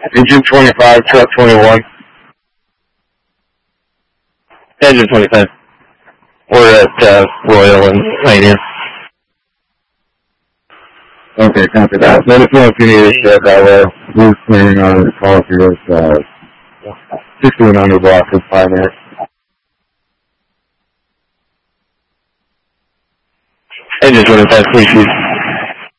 Engine 25, truck 21. Engine 25. We're at Royal and Rainier. Okay, copy that. Let us know if you need us there that way. We're planning on the call for this 6100 block in 5 minutes. Engine 25, please.